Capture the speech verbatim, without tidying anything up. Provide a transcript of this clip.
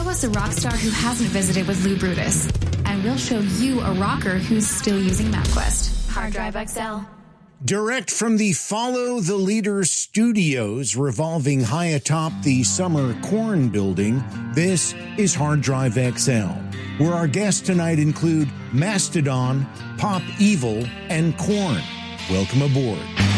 us a rock star who hasn't visited with Lou Brutus. And we'll show you a rocker who's still using MapQuest. Hard Drive X L. Direct from the Follow the Leader studios revolving high atop the Summer Corn building, this is Hard Drive X L, where our guests tonight include Mastodon, Pop Evil, and Korn. Welcome aboard.